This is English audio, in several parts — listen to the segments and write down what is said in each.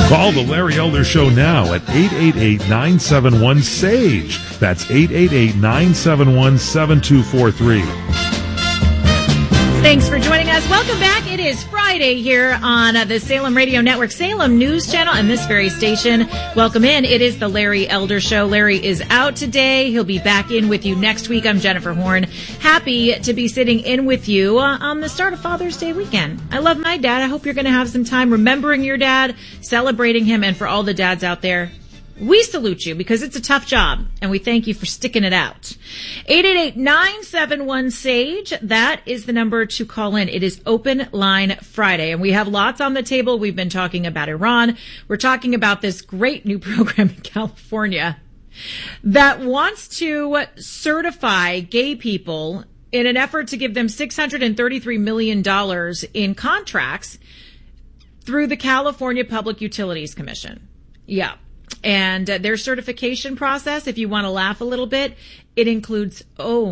Call the Larry Elder Show now at 888-971-SAGE. That's 888-971-7243. Thanks for joining us. Welcome back. It is Friday here on the Salem Radio Network, Salem News Channel, and this very station. Welcome in. It is the Larry Elder Show. Larry is out today. He'll be back in with you next week. I'm Jennifer Horn. Happy to be sitting in with you on the start of Father's Day weekend. I love my dad. I hope you're going to have some time remembering your dad, celebrating him, and for all the dads out there, we salute you because it's a tough job, and we thank you for sticking it out. 888-971-SAGE. That is the number to call in. It is Open Line Friday, and we have lots on the table. We've been talking about Iran. We're talking about this great new program in California that wants to certify gay people in an effort to give them $633 million in contracts through the California Public Utilities Commission. Yeah. And their certification process, if you want to laugh a little bit, it includes,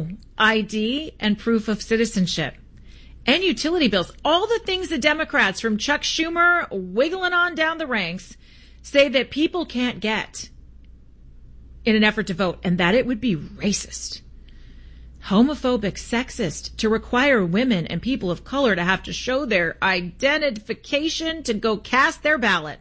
ID and proof of citizenship and utility bills. All the things the Democrats from Chuck Schumer wiggling on down the ranks say that people can't get in an effort to vote, and that it would be racist, homophobic, sexist to require women and people of color to have to show their identification to go cast their ballot.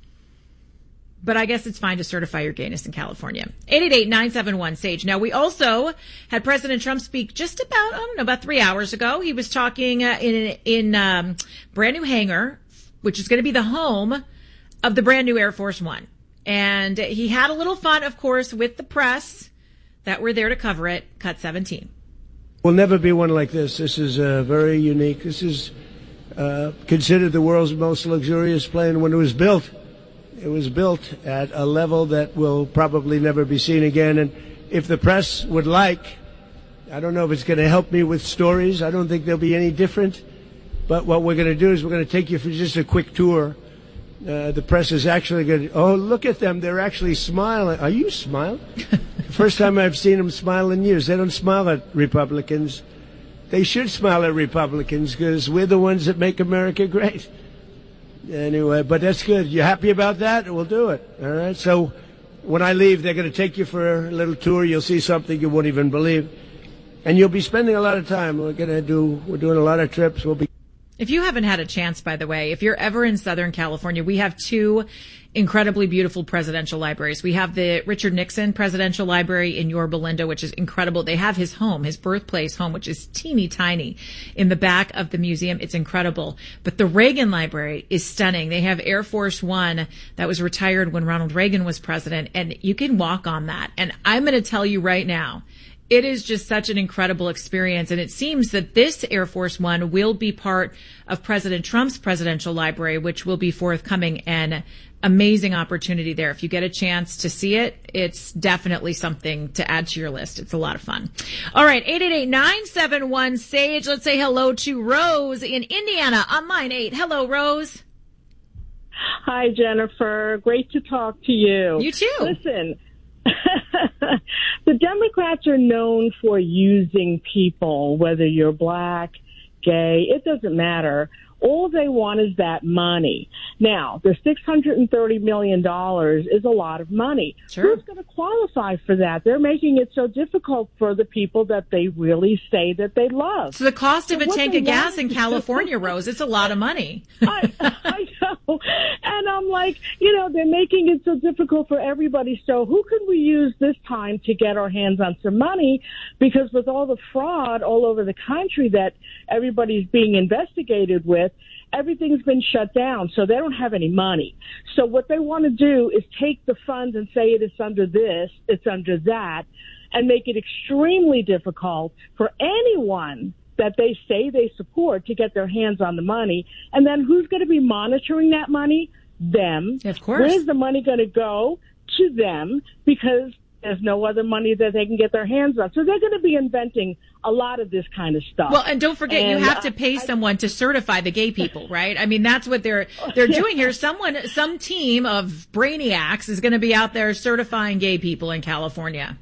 But I guess it's fine to certify your gayness in California. 888-971-SAGE. Now, we also had President Trump speak just about 3 hours ago. He was talking in brand new hangar, which is going to be the home of the brand new Air Force One. And he had a little fun, of course, with the press that were there to cover it. Cut 17. Will never be one like this. This is very unique. This is considered the world's most luxurious plane when it was built. It was built at a level that will probably never be seen again. And if the press would like, I don't know if it's going to help me with stories. I don't think they'll be any different. But what we're going to do is we're going to take you for just a quick tour. The press is actually going to, look at them. They're actually smiling. Are you smiling? First time I've seen them smile in years. They don't smile at Republicans. They should smile at Republicans because we're the ones that make America great. Anyway, but that's good. You happy about that? We'll do it. All right. So when I leave, they're going to take you for a little tour. You'll see something you won't even believe. And you'll be spending a lot of time. We're doing a lot of trips. If you haven't had a chance, by the way, if you're ever in Southern California, we have two incredibly beautiful presidential libraries. We have the Richard Nixon Presidential Library in Yorba Linda, which is incredible. They have his home, his birthplace home, which is teeny tiny in the back of the museum. It's incredible. But the Reagan Library is stunning. They have Air Force One that was retired when Ronald Reagan was president, and you can walk on that. And I'm going to tell you right now, it is just such an incredible experience. And it seems that this Air Force One will be part of President Trump's presidential library, which will be forthcoming, and amazing opportunity there. If you get a chance to see it, it's definitely something to add to your list. It's a lot of fun. All right, 888-971-SAGE. Let's say hello to Rose in Indiana on line 8. Hello, Rose. Hi, Jennifer. Great to talk to you. You too. Listen, the Democrats are known for using people, whether you're black, gay, it doesn't matter. All they want is that money. Now, the $630 million is a lot of money. Sure. Who's going to qualify for that? They're making it so difficult for the people that they really say that they love. So the cost of a tank of gas in California, Rose, it's a lot of money. I know. And I'm like, they're making it so difficult for everybody. So who can we use this time to get our hands on some money? Because with all the fraud all over the country that everybody's being investigated with, everything's been shut down, so they don't have any money. So what they want to do is take the funds and say it's under this, it's under that, and make it extremely difficult for anyone that they say they support to get their hands on the money. And then who's going to be monitoring that money? Them. Of course. Where's the money going to go? To them, because there's no other money that they can get their hands on. So they're going to be inventing a lot of this kind of stuff. Well, and don't forget, you have to pay someone to certify the gay people, right? I mean, that's what they're doing here. Some team of brainiacs is going to be out there certifying gay people in California.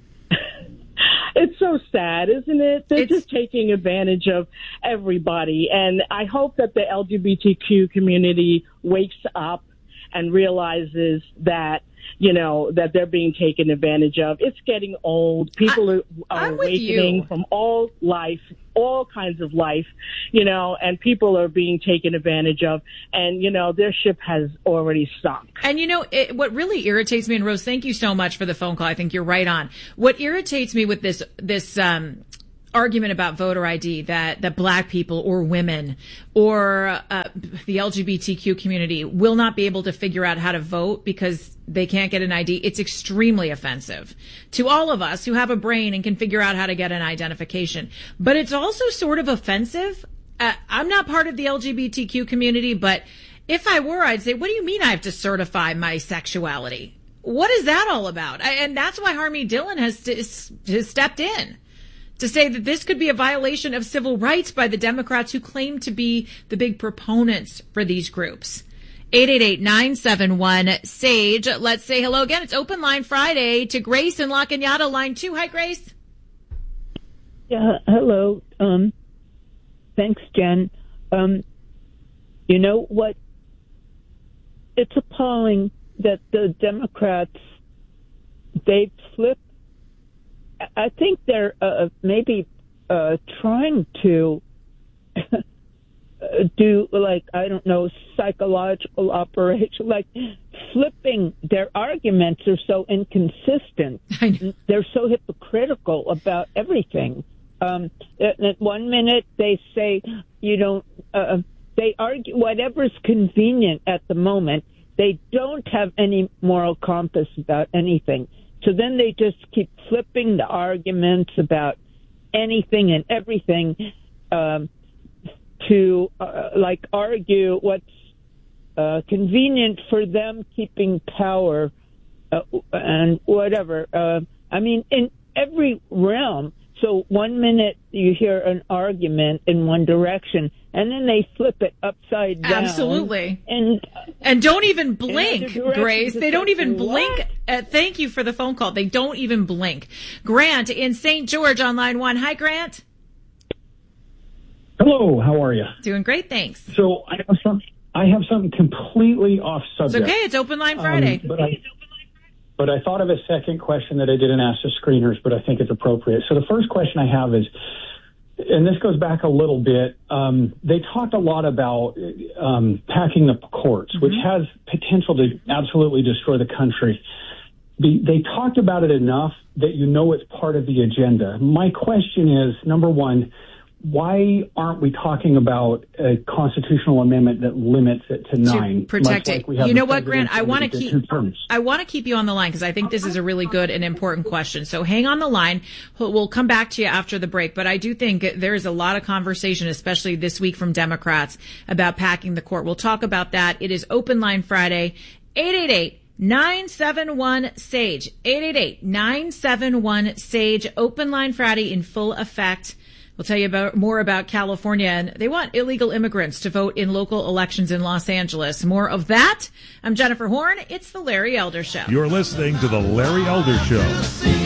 It's so sad, isn't it? They're just taking advantage of everybody. And I hope that the LGBTQ community wakes up and realizes that, you know, that they're being taken advantage of. It's getting old. People are awakening from all kinds of life, you know, and people are being taken advantage of. And, you know, their ship has already sunk. And, you know, what really irritates me, and Rose, thank you so much for the phone call. I think you're right on. What irritates me with this argument about voter ID that black people or women or the LGBTQ community will not be able to figure out how to vote because they can't get an ID. It's extremely offensive to all of us who have a brain and can figure out how to get an identification. But it's also sort of offensive. I'm not part of the LGBTQ community, but if I were, I'd say, what do you mean I have to certify my sexuality? What is that all about? And that's why Harmeet Dillon has stepped in to say that this could be a violation of civil rights by the Democrats who claim to be the big proponents for these groups. 888-971-SAGE. Let's say hello again. It's Open Line Friday to Grace in La Cañada, line 2. Hi, Grace. Yeah, hello. Thanks, Jen. You know what? It's appalling that the Democrats, they flipped. I think they're maybe trying to do, like, I don't know, psychological operation, like flipping. Their arguments are so inconsistent. They're so hypocritical about everything. At 1 minute they say you don't, they argue whatever's convenient at the moment. They don't have any moral compass about anything. So then they just keep flipping the arguments about anything and everything to like argue what's convenient for them keeping power and whatever. I mean, in every realm. So 1 minute you hear an argument in one direction, and then they flip it upside down. Absolutely. And don't even blink, Grace. They don't even blink. Thank you for the phone call. They don't even blink. Grant in St. George on line 1. Hi, Grant. Hello. How are you? Doing great, thanks. So I have something completely off subject. It's okay. It's Open Line Friday. But I thought of a second question that I didn't ask the screeners, but I think it's appropriate. So the first question I have is, and this goes back a little bit, they talked a lot about packing the courts, which has potential to absolutely destroy the country. They talked about it enough that you know it's part of the agenda. My question is, number one, why aren't we talking about a constitutional amendment that limits it to 9? To protect it. You know what, Grant? I want to keep you on the line because I think this is a really good and important question. So hang on the line. We'll come back to you after the break. But I do think there is a lot of conversation, especially this week from Democrats, about packing the court. We'll talk about that. It is Open Line Friday. 888-971-SAGE. 888-971-SAGE. Open Line Friday in full effect. We'll tell you more about California, and they want illegal immigrants to vote in local elections in Los Angeles. More of that. I'm Jennifer Horn. It's The Larry Elder Show. You're listening to The Larry Elder Show.